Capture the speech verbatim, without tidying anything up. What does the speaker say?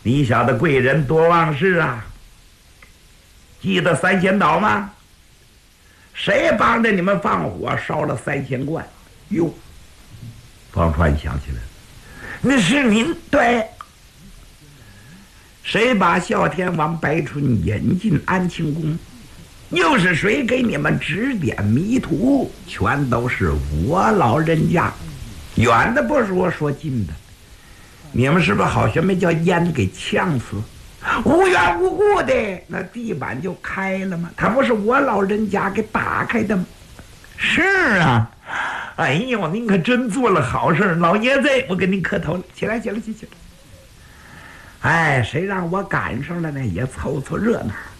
你晓得贵人多忘事啊，记得三仙岛吗？谁帮着你们放火烧了三仙观？哟，方川想起来了，那是您。对，谁把哮天王白春引进安庆宫？又是谁给你们指点迷途？全都是我老人家。远的不说，说近的，你们是不是好像没叫烟给呛死？无缘无故的，那地板就开了吗？他不是我老人家给打开的吗？是啊。哎呦，您可真做了好事，老爷子，我给您磕头了。起来，起来，起来。哎，谁让我赶上了呢？也凑凑热闹。